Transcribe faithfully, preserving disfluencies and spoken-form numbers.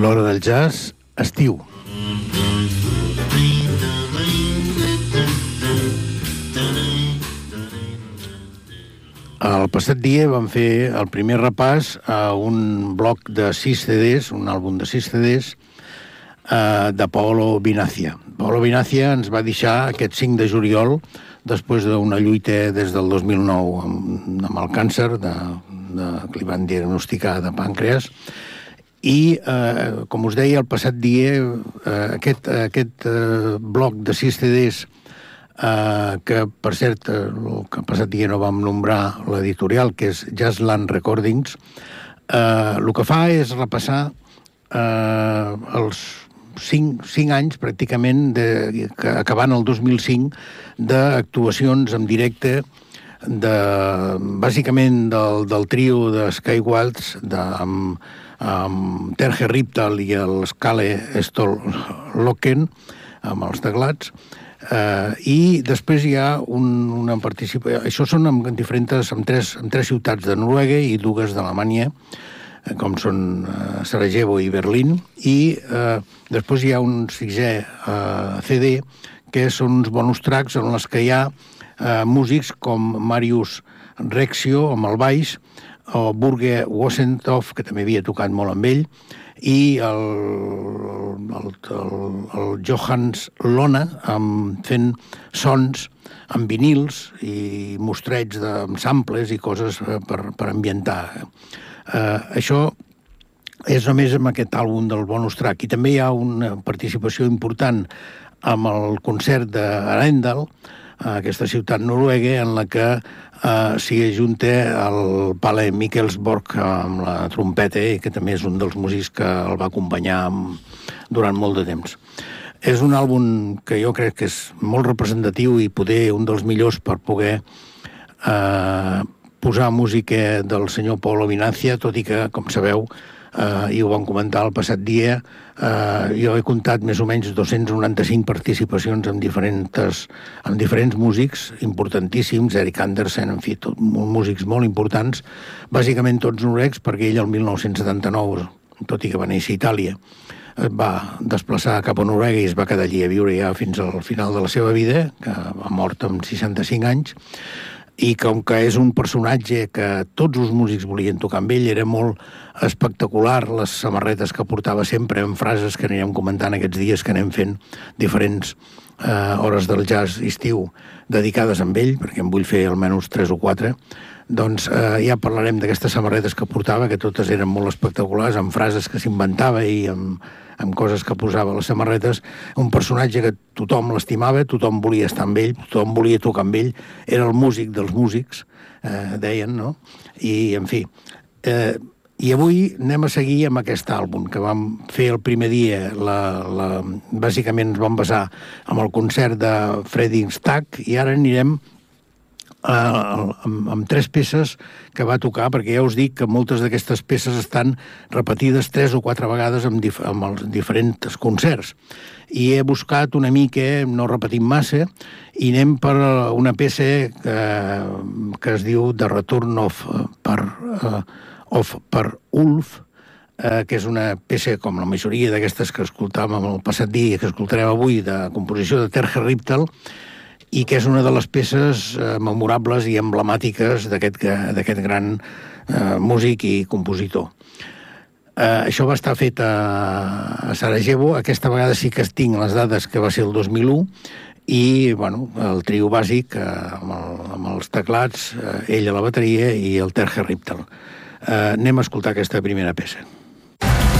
L'hora del jazz, estiu. El passat dia vam fer el primer repàs a un bloc de sis C Ds, un àlbum de sis C Ds, eh, de Paolo Vinazia. Paolo Vinazia ens va deixar aquest cinc de juliol, després d'una lluita des del dos mil nou amb, amb el càncer de, de, que li van diagnosticar de pàncreas. I, eh, com us deia, el passat dia, eh, aquest, aquest eh, bloc de sis C Ds, eh, que, per cert, eh, el que el passat dia no vam nombrar l'editorial, que és Jazzland Recordings, eh, el que fa és repassar eh, els cinc, cinc anys, pràcticament, de, que, acabant el dos mil cinc, d'actuacions en directe, de, bàsicament del, del trio de Sky Waltz, de, amb, amb Terje Riptal i el Skale Stolloken, amb els teclats, eh, i després hi ha un, una participació... Això són amb, diferents, amb, tres, amb tres ciutats de Noruega i dues d'Alemanya, com són eh, Sarajevo i Berlín, i eh, després hi ha un sisè eh, C D, que són uns bonus tracks en les que hi ha eh, músics com Marius Rexio, amb el baix, o Burge Wossentov, que també havia tocat molt amb ell, i el, el, el, el Johans Lona, amb, fent sons amb vinils i mostreig de, amb samples i coses per, per ambientar. Uh, això és només amb aquest àlbum del bonus track, i també hi ha una participació important amb el concert d'Arendal, aquesta ciutat noruega, en la que uh, s'hi ajunta el Palle Mikkelsborg amb la trompeta, que també és un dels músics que el va acompanyar amb, durant molt de temps. És un àlbum que jo crec que és molt representatiu i poder un dels millors per poder uh, posar música del senyor Paolo Vinazia, tot i que, com sabeu, eh, i ho vam comentar el passat dia, eh, jo he comptat més o menys dos-cents noranta-cinc participacions amb diferents, amb diferents músics importantíssims, Eric Andersen, en fi, tot, músics molt importants, bàsicament tots noruecs, perquè ell el mil nou-cents setanta-nou, tot i que va néixer a Itàlia, es va desplaçar cap a Noruega i es va quedar allí a viure ja fins al final de la seva vida, que va mort amb seixanta-cinc anys, i com que és un personatge que tots els músics volien tocar amb ell, era molt espectacular les samarretes que portava sempre, amb frases que anirem comentant aquests dies que anem fent diferents eh, hores del jazz estiu dedicades amb ell, perquè en vull fer almenys tres o quatre, doncs eh, ja parlarem d'aquestes samarretes que portava, que totes eren molt espectaculars, amb frases que s'inventava i amb, amb coses que posava a les samarretes. Un personatge que tothom l'estimava, tothom volia estar amb ell, tothom volia tocar amb ell, era el músic dels músics, eh, deien, no? I, en fi, eh, i avui anem a seguir amb aquest àlbum que vam fer el primer dia, la, la, bàsicament ens vam basar amb el concert de Fredrik Stagg, i ara anirem Uh, amb, amb tres peces que va tocar, perquè ja us dic que moltes d'aquestes peces estan repetides tres o quatre vegades amb, dif amb els diferents concerts, i he buscat una mica, no repetint massa, i anem per una peça que, que es diu The Return of, per, uh, of per Ulf, uh, que és una peça com la majoria d'aquestes que escoltàvem el passat dia, que escoltarem avui, de composició de Terje Riptal, i que és una de les peces eh, memorables i emblemàtiques d'aquest gran eh, músic i compositor. Eh, això va estar fet a, a Sarajevo, aquesta vegada sí que tinc les dades que va ser el dos mil u, i bueno, el trio bàsic eh, amb, el, amb els teclats, eh, ell a la bateria i el Terje Riptal. Eh, anem a escoltar aquesta primera peça.